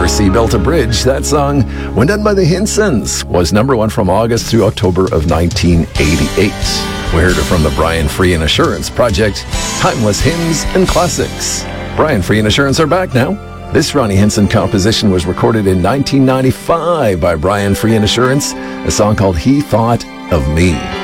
Mercy Built a Bridge. That song, when done by the Hinsons, was number one from August through October of 1988. We heard it from the Brian Free and Assurance Project, Timeless Hymns and Classics. Brian Free and Assurance are back now. This Ronnie Hinson composition was recorded in 1995 by Brian Free and Assurance, a song called He Thought of Me.